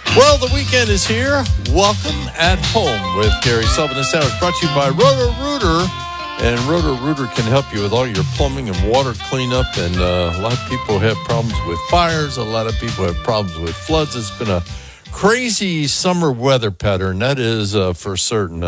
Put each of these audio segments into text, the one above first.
Well, the weekend is here. Welcome at home with Gary Sullivan and Sandwich, brought to you by Roto-Rooter. And Roto-Rooter can help you with all your plumbing and water cleanup. And a lot of people have problems with fires. A lot of people have problems with floods. It's been a crazy summer weather pattern. That is for certain.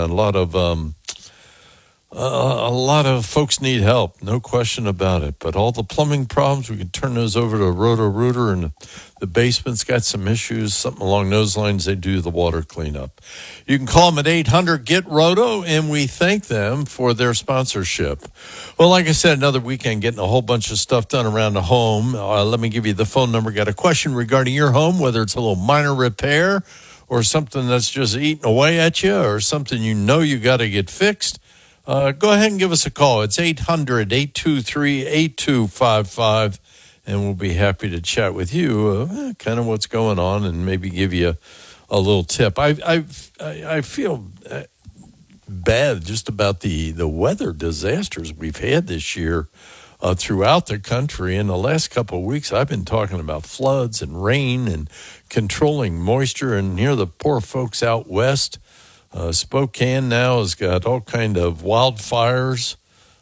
A lot of folks need help, no question about it. But all the plumbing problems, we can turn those over to Roto-Rooter, and the basement's got some issues, something along those lines. They do the water cleanup. You can call them at 800-GET-ROTO, and we thank them for their sponsorship. Well, like I said, another weekend getting a whole bunch of stuff done around the home. Let me give you the phone number. Got a question regarding your home, whether it's a little minor repair or something that's just eating away at you or something you know you got to get fixed. Go ahead and give us a call. It's 800-823-8255, and we'll be happy to chat with you, kind of what's going on, and maybe give you a little tip. I feel bad just about the weather disasters we've had this year throughout the country. In the last couple of weeks, I've been talking about floods and rain and controlling moisture, and here the poor folks out west. Spokane now has got all kind of wildfires.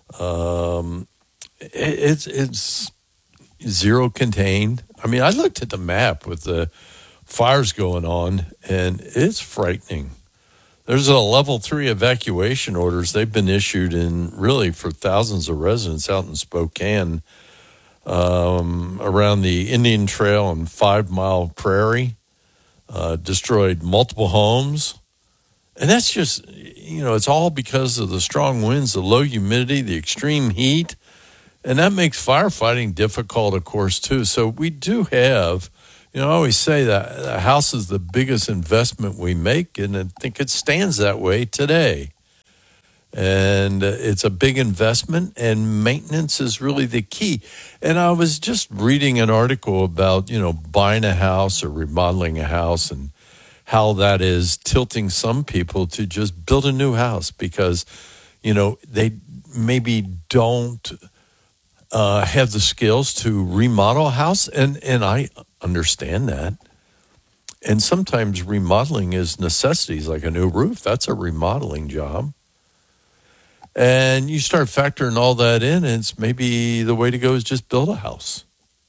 It's zero contained. I mean, I looked at the map with the fires going on, and it's frightening. There's a level 3 evacuation orders. They've been issued for thousands of residents out in Spokane, around the Indian Trail and 5 Mile Prairie, destroyed multiple homes. And that's just, it's all because of the strong winds, the low humidity, the extreme heat. And that makes firefighting difficult, of course, too. So we do have, I always say that the house is the biggest investment we make, and I think it stands that way today. And it's a big investment, and maintenance is really the key. And I was just reading an article about, buying a house or remodeling a house, and how that is tilting some people to just build a new house because, they maybe don't have the skills to remodel a house. And I understand that. And sometimes remodeling is necessities, like a new roof. That's a remodeling job. And you start factoring all that in, and it's maybe the way to go is just build a house.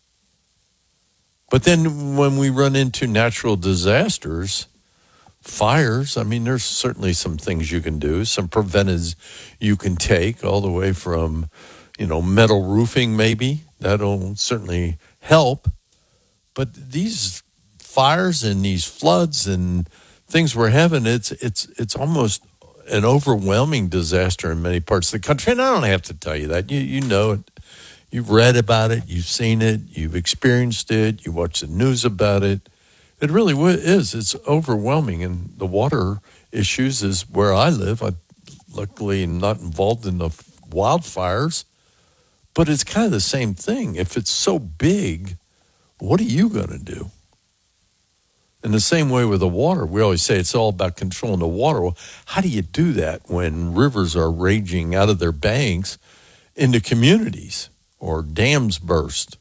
But then when we run into natural disasters, fires, there's certainly some things you can do, some preventives you can take, all the way from, metal roofing maybe. That'll certainly help. But these fires and these floods and things we're having, it's almost an overwhelming disaster in many parts of the country. And I don't have to tell you that. You know it. You've read about it. You've seen it. You've experienced it. You watch the news about it. It really is. It's overwhelming. And the water issues is where I live. I'm luckily not involved in the wildfires. But it's kind of the same thing. If it's so big, what are you going to do? In the same way with the water, we always say it's all about controlling the water. Well, how do you do that when rivers are raging out of their banks into communities or dams burst?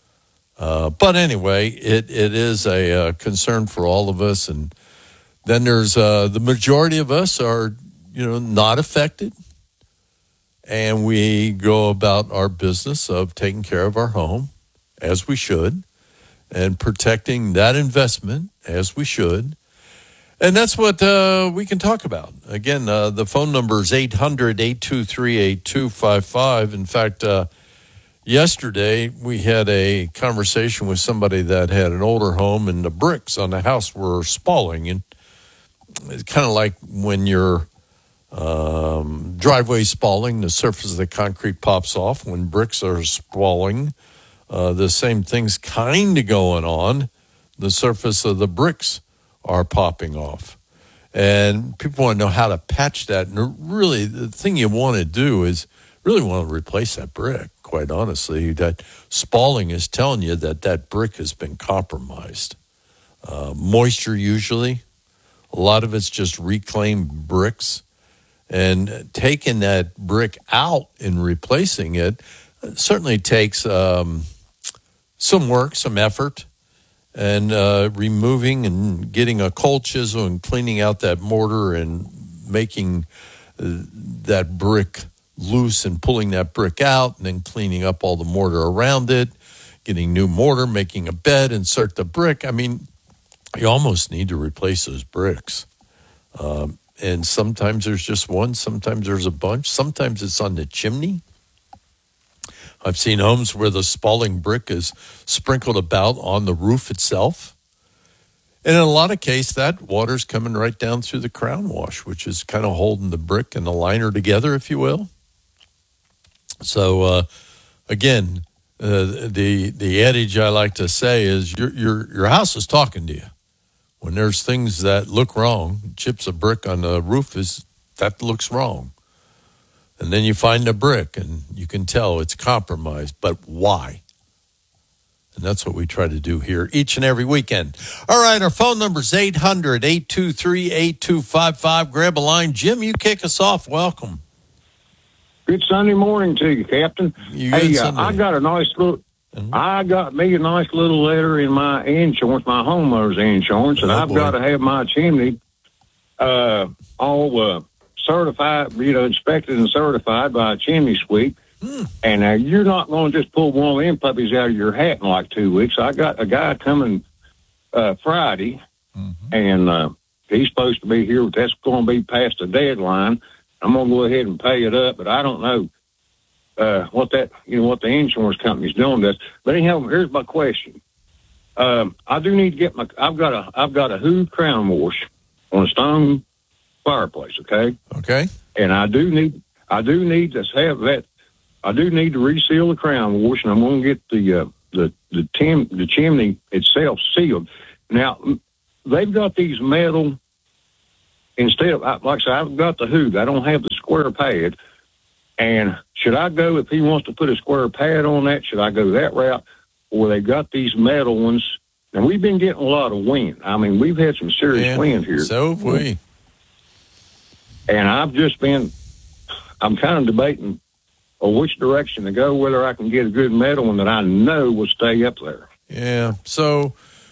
But anyway, it is a concern for all of us. And then there's the majority of us are, not affected. And we go about our business of taking care of our home as we should and protecting that investment as we should. And that's what we can talk about. Again, the phone number is 800-823-8255. In fact, yesterday, we had a conversation with somebody that had an older home, and the bricks on the house were spalling. And it's kind of like when your driveway spalling, the surface of the concrete pops off. When bricks are spalling, the same thing's kind of going on. The surface of the bricks are popping off. And people want to know how to patch that. And really, the thing you want to do is really want to replace that brick. Quite honestly, that spalling is telling you that brick has been compromised. Moisture usually, a lot of it's just reclaimed bricks. And taking that brick out and replacing it certainly takes some work, some effort. and removing and getting a cold chisel and cleaning out that mortar and making that brick loose and pulling that brick out and then cleaning up all the mortar around it, getting new mortar, making a bed, insert the brick. I mean, you almost need to replace those bricks. And sometimes there's just one, sometimes there's a bunch, sometimes it's on the chimney. I've seen homes where the Spalding brick is sprinkled about on the roof itself. And in a lot of cases, that water's coming right down through the crown wash, which is kind of holding the brick and the liner together, if you will. So, again, the adage I like to say is your house is talking to you. When there's things that look wrong, chips of brick on the roof that looks wrong. And then you find the brick and you can tell it's compromised, but why? And that's what we try to do here each and every weekend. All right, our phone number is 800-823-8255. Grab a line. Jim, you kick us off. Welcome. Good Sunday morning to you, Captain. I got a nice little... I got me a nice little letter in my insurance, my homeowner's insurance, and I've got to have my chimney all certified, inspected and certified by a chimney sweep. And you're not going to just pull one of them puppies out of your hat in like 2 weeks. I got a guy coming Friday, and he's supposed to be here, but that's going to be past the deadline. I'm going to go ahead and pay it up, but I don't know what the insurance company's doing this. But anyhow, here's my question. I do need to get I've got a Hood crown wash on a stone fireplace. Okay. And I do need to have that. I do need to reseal the crown wash, and I'm going to get the chimney itself sealed. Now, they've got these metal, instead of, like I said, I've got the Hood. I don't have the square pad. And should I go, if he wants to put a square pad on that, should I go that route? Or they've got these metal ones. And we've been getting a lot of wind. I mean, we've had some serious wind here. So have we. And I'm kind of debating which direction to go, whether I can get a good metal one that I know will stay up there. Yeah. So,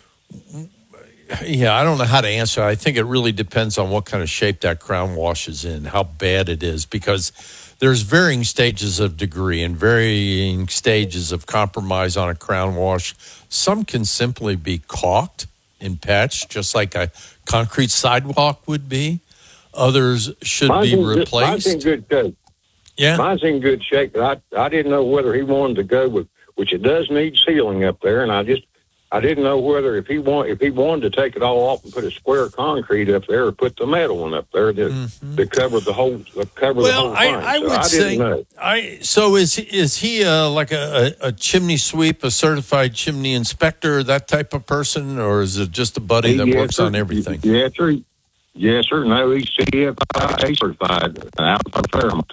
I don't know how to answer. I think it really depends on what kind of shape that crown wash is in, how bad it is, because there's varying stages of degree and varying stages of compromise on a crown wash. Some can simply be caulked and patched, just like a concrete sidewalk would be. Others should be replaced. Mine's in good shape. Yeah. Mine's in good shape, but I didn't know whether he wanted to go with, which it does need sealing up there, and I didn't know whether if he wanted to take it all off and put a square concrete up there, or put the metal one up there to cover the whole the whole thing. I would say. So is he like a chimney sweep, a certified chimney inspector, that type of person, or is it just a buddy that works on everything? Yes, sir. Yes, sir. No, he's CFIA certified out of Fairmont.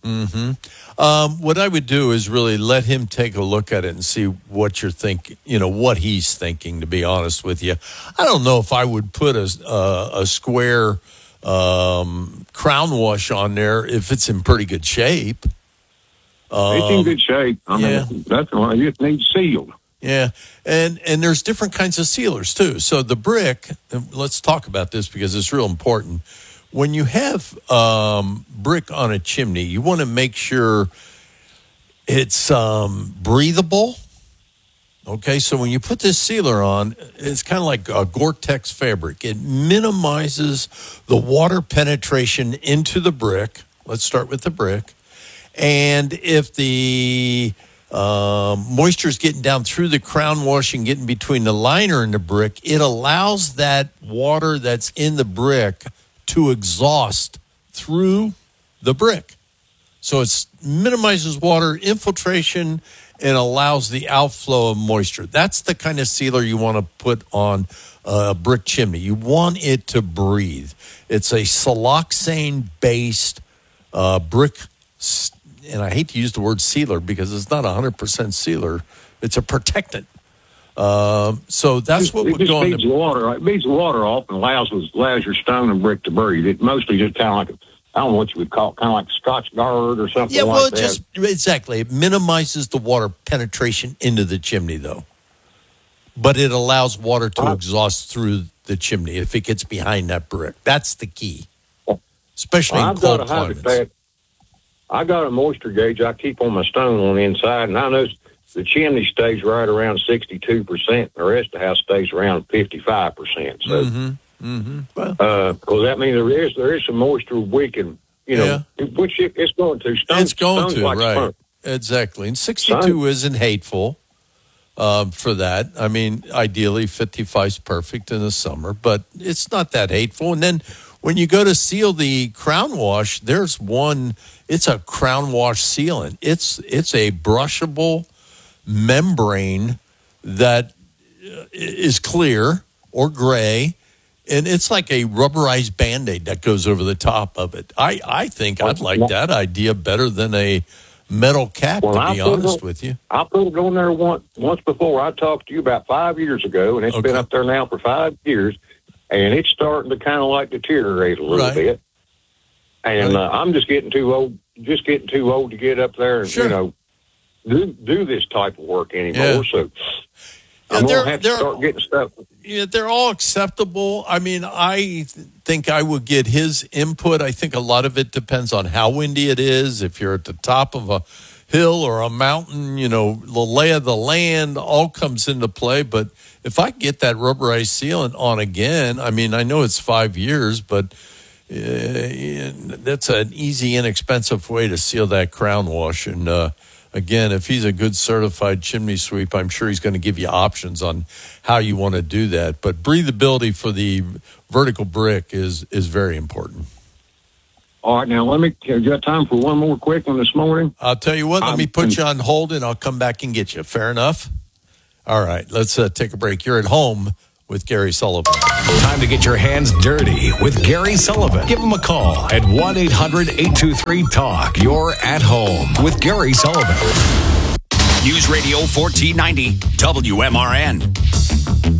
What I would do is really let him take a look at it and see what you're thinking, what he's thinking, to be honest with you. I don't know if I would put a square crown wash on there if it's in pretty good shape. It's in good shape. I mean, that's why it needs sealed. Yeah, and there's different kinds of sealers too. So the brick, let's talk about this because it's real important. When you have brick on a chimney, you want to make sure it's breathable. Okay, so when you put this sealer on, it's kind of like a Gore-Tex fabric. It minimizes the water penetration into the brick. Let's start with the brick. And if the moisture is getting down through the crown wash and getting between the liner and the brick, it allows that water that's in the brick to exhaust through the brick. So it minimizes water infiltration and allows the outflow of moisture. That's the kind of sealer you want to put on a brick chimney. You want it to breathe. It's a siloxane-based brick, and I hate to use the word sealer because it's not 100% sealer. It's a protectant. So that's what would go on. It beats the water off and allows your stone and brick to breathe. It mostly just kind of like, I don't know what you would call it, kind of like Scotch Guard or something like that. Exactly. It minimizes the water penetration into the chimney, though. but it allows water to exhaust through the chimney if it gets behind that brick. That's the key, especially in cold climates. I got a moisture gauge I keep on my stone on the inside, and I know the chimney stays right around 62%. The rest of the house stays around 55%. So, because that means there is some moisture weakening, which it's going to. It's going to, right? Sponge. Exactly, and 62 isn't hateful for that. I mean, ideally, 55 is perfect in the summer, but it's not that hateful. And then when you go to seal the crown wash, there's one. It's a crown wash sealant. It's a brushable membrane that is clear or gray, and it's like a rubberized Band-Aid that goes over the top of it. I think I'd like that idea better than a metal cap, to be honest with you. I put it on there once before. I talked to you about 5 years ago, and it's been up there now for 5 years, and it's starting to kind of like deteriorate a little bit. And I'm just getting too old to get up there and, do this type of work anymore. Yeah. So I'm going to have to start getting stuff. Yeah, they're all acceptable. I mean, I think I would get his input. I think a lot of it depends on how windy it is. If you're at the top of a hill or a mountain, the lay of the land all comes into play. But if I get that rubberized sealant on again, I mean, I know it's 5 years, but that's an easy, inexpensive way to seal that crown wash. And again, if he's a good certified chimney sweep, I'm sure he's going to give you options on how you want to do that. But breathability for the vertical brick is very important. All right, now you got time for one more quick one this morning? I'll tell you what, let me put you on hold and I'll come back and get you. Fair enough? All right, let's take a break. You're at home with Gary Sullivan. Time to get your hands dirty with Gary Sullivan. Give him a call at 1-800-823-TALK. You're at home with Gary Sullivan. News Radio 1490 WMRN.